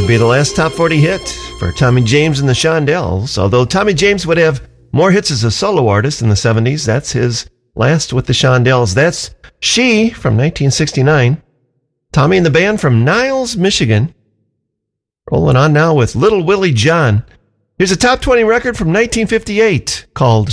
would be the last top 40 hit for Tommy James and the Shondells. Although Tommy James would have more hits as a solo artist in the 70s, that's his last with the Shondells. That's She from 1969. Tommy and the Band from Niles, Michigan. Rolling on now with Little Willie John. Here's a top 20 record from 1958 called